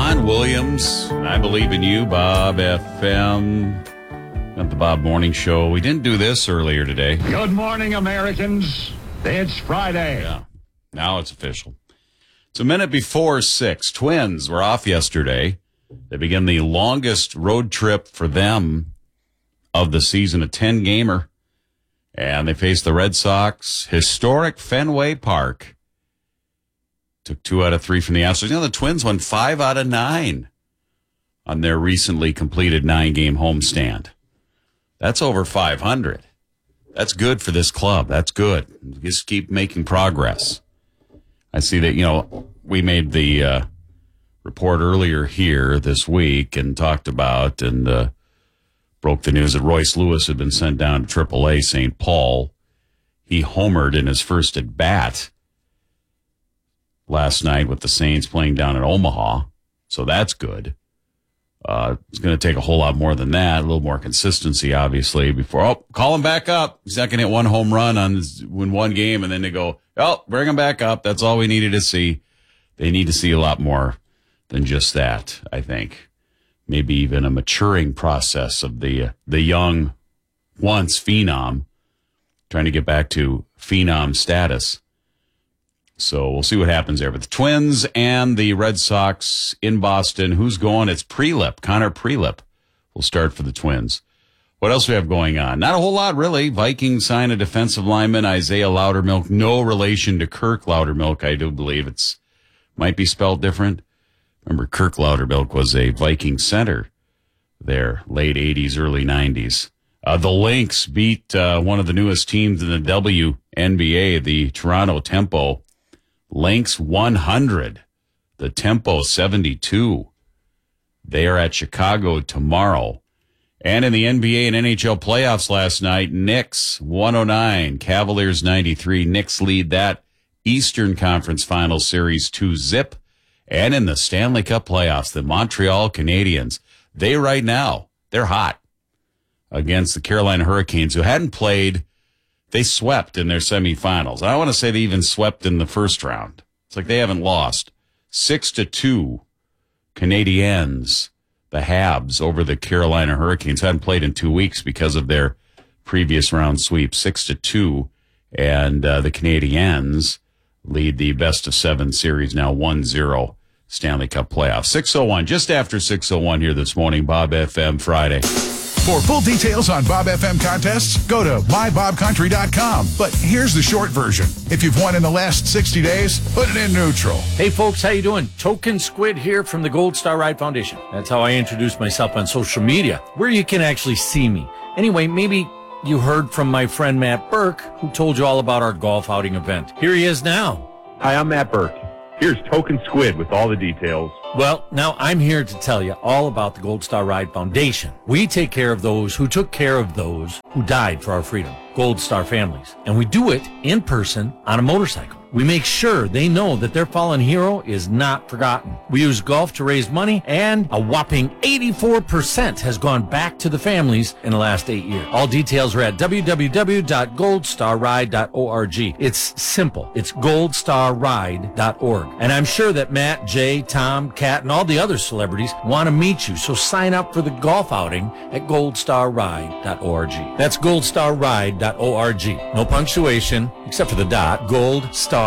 Don Williams, I Believe in You, Bob FM. At the Bob Morning Show. We didn't do this earlier today. Good morning, Americans. It's Friday. Yeah, now it's official. It's a minute before 6. Twins were off yesterday. They begin the longest road trip for them of the season, a 10-gamer. And they face the Red Sox. Historic Fenway Park. Took 2 out of 3 from the Astros. You know, the Twins won 5 out of 9 on their recently completed 9-game homestand. That's over 500. That's good for this club. That's good. Just keep making progress. I see that, you know, we made the report earlier here this week and talked about and broke the news that Royce Lewis had been sent down to AAA St. Paul. He homered in his first at-bat last night with the Saints playing down in Omaha. So that's good. It's going to take a whole lot more than that, a little more consistency, obviously, before, call him back up. He's not going to hit one home run in one game, and then they go, bring him back up. That's all we needed to see. They need to see a lot more than just that, I think. Maybe even a maturing process of the young, once phenom, trying to get back to phenom status. So we'll see what happens there. But the Twins and the Red Sox in Boston. Who's going? It's Prelip. Connor Prelip will start for the Twins. What else do we have going on? Not a whole lot, really. Vikings sign a defensive lineman, Isaiah Loudermilk. No relation to Kirk Loudermilk, I do believe. It's might be spelled different. Remember, Kirk Loudermilk was a Viking center there, late 80s, early 90s. The Lynx beat one of the newest teams in the WNBA, the Toronto Tempo. Lynx 100, the Tempo 72. They are at Chicago tomorrow. And in the NBA and NHL playoffs last night, Knicks 109, Cavaliers 93. Knicks lead that Eastern Conference Finals Series 2-0. And in the Stanley Cup playoffs, the Montreal Canadiens, they right now, they're hot against the Carolina Hurricanes, who hadn't played. They swept in their semifinals. I want to say they even swept in the first round. It's like they haven't lost. 6-2 Canadiens, the Habs, over the Carolina Hurricanes. Hadn't played in 2 weeks because of their previous round sweep. 6-2. And the Canadiens lead the best-of-7 series now 1-0 Stanley Cup playoffs. 6:01, just after 6:01 here this morning, Bob FM Friday. For full details on Bob FM contests, go to mybobcountry.com. But here's the short version. If you've won in the last 60 days, put it in neutral. Hey, folks, how you doing? Token Squid here from the Gold Star Ride Foundation. That's how I introduce myself on social media, where you can actually see me. Anyway, maybe you heard from my friend Matt Burke, who told you all about our golf outing event. Here he is now. Hi, I'm Matt Burke. Here's Token Squid with all the details. Well, now I'm here to tell you all about the Gold Star Ride Foundation. We take care of those who took care of those who died for our freedom, Gold Star families. And we do it in person on a motorcycle. We make sure they know that their fallen hero is not forgotten. We use golf to raise money, and a whopping 84% has gone back to the families in the last 8 years. All details are at www.goldstarride.org. It's simple. It's goldstarride.org. And I'm sure that Matt, Jay, Tom, Kat, and all the other celebrities want to meet you, so sign up for the golf outing at goldstarride.org. That's goldstarride.org. No punctuation, except for the dot. goldstarride.org.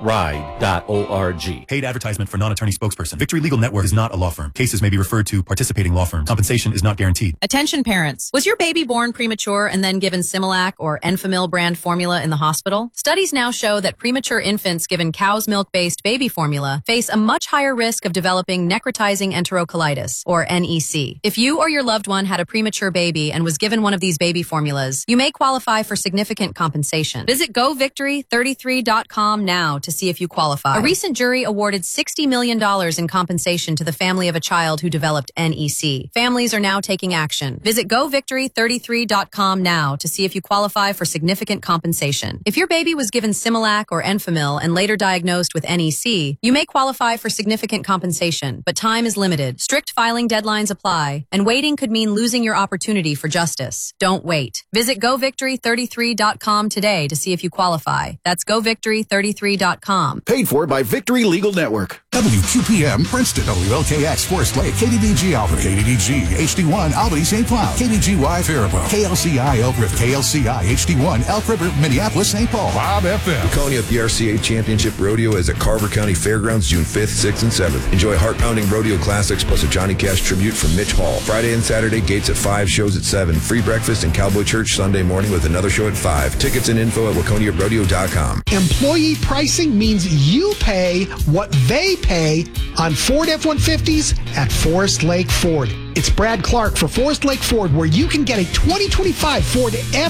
Paid advertisement for non-attorney spokesperson. Victory Legal Network is not a law firm. Cases may be referred to participating law firms. Compensation is not guaranteed. Attention parents. Was your baby born premature and then given Similac or Enfamil brand formula in the hospital? Studies now show that premature infants given cow's milk-based baby formula face a much higher risk of developing necrotizing enterocolitis, or NEC. If you or your loved one had a premature baby and was given one of these baby formulas, you may qualify for significant compensation. Visit govictory33.com now to see if you qualify. A recent jury awarded $60 million in compensation to the family of a child who developed NEC. Families are now taking action. Visit govictory33.com now to see if you qualify for significant compensation. If your baby was given Similac or Enfamil and later diagnosed with NEC, you may qualify for significant compensation, but time is limited. Strict filing deadlines apply, and waiting could mean losing your opportunity for justice. Don't wait. Visit govictory33.com today to see if you qualify. That's govictory33.com. victory.com. Paid for by Victory Legal Network. WQPM, Princeton, WLKX, Forest Lake, KDDG, Albany, KDDG, HD1, Albany, St. Cloud, KDGY, Faribault, KLCI, Elk River, KLCI, HD1, Elk River, Minneapolis, St. Paul. Bob FM. Waconia BRCA Championship Rodeo is at Carver County Fairgrounds June 5th, 6th, and 7th. Enjoy heart-pounding rodeo classics plus a Johnny Cash tribute from Mitch Hall. Friday and Saturday, gates at 5, shows at 7. Free breakfast and Cowboy Church Sunday morning with another show at 5. Tickets and info at WaconiaRodeo.com. Employee pricing means you pay what they pay on Ford F-150s at Forest Lake Ford. It's Brad Clark for Forest Lake Ford, where you can get a 2025 Ford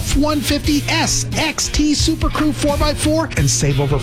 F-150S XT Super Crew 4x4 and save over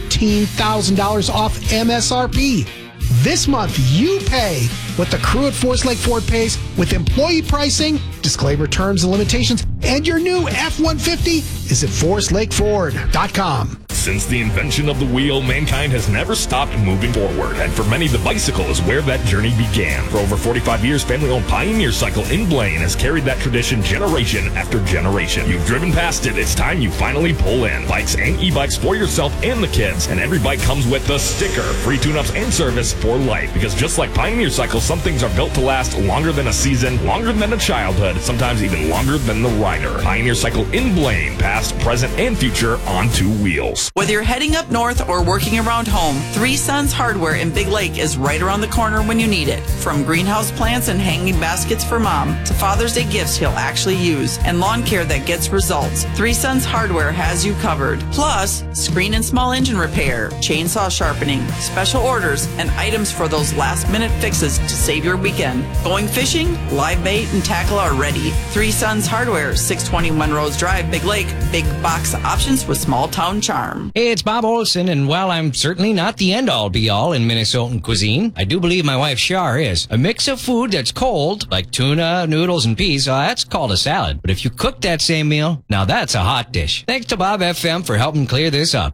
$14,000 off MSRP. This month, you pay what the crew at Forest Lake Ford pays with employee pricing, disclaimer terms and limitations, and your new F-150 is at ForestLakeFord.com. Since the invention of the wheel, mankind has never stopped moving forward, and for many, the bicycle is where that journey began. For over 45 years, family-owned Pioneer Cycle in Blaine has carried that tradition generation after generation. You've driven past it. It's time you finally pull in. Bikes and e-bikes for yourself and the kids, and every bike comes with the sticker, free tune-ups and service for life. Because just like Pioneer Cycle, some things are built to last longer than a season, longer than a childhood, sometimes even longer than the rider. Pioneer Cycle in Blaine, past, present, and future on two wheels. Whether you're heading up north or working around home, Three Sons Hardware in Big Lake is right around the corner when you need it. From greenhouse plants and hanging baskets for mom to Father's Day gifts he'll actually use and lawn care that gets results, Three Sons Hardware has you covered. Plus, screen and small engine repair, chainsaw sharpening, special orders, and items for those last-minute fixes to save your weekend. Going fishing? Live bait and tackle are ready. Three Sons Hardware, 621 Rose Drive, Big Lake. Big box options with small town charm. Hey, it's Bob Olson, and while I'm certainly not the end-all be-all in Minnesotan cuisine, I do believe my wife Char is. A mix of food that's cold, like tuna, noodles, and peas, that's called a salad. But if you cook that same meal, now that's a hot dish. Thanks to Bob FM for helping clear this up.